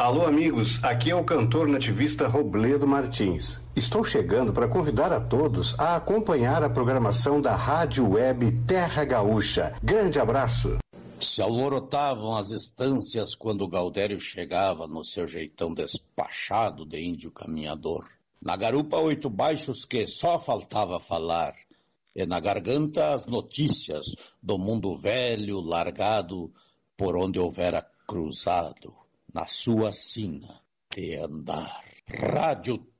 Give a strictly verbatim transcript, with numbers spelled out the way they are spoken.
Alô, amigos, aqui é o cantor nativista Robledo Martins. Estou chegando para convidar a todos a acompanhar a programação da Rádio Web Terra Gaúcha. Grande abraço! Se alvorotavam as estâncias quando Gaudério chegava no seu jeitão despachado de índio caminhador. Na garupa oito baixos que só faltava falar, e na garganta as notícias do mundo velho largado por onde houvera cruzado, na sua sina de andar. Rádio